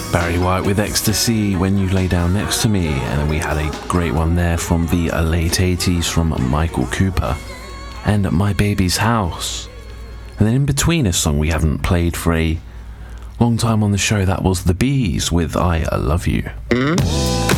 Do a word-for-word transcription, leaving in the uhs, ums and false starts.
Barry White with Ecstasy, When You Lay Down Next to Me, and then we had a great one there from the late eighties from Michael Cooper, and My Baby's House. And then in between, a song we haven't played for a long time on the show, that was The Bees with I Love You. Mm-hmm.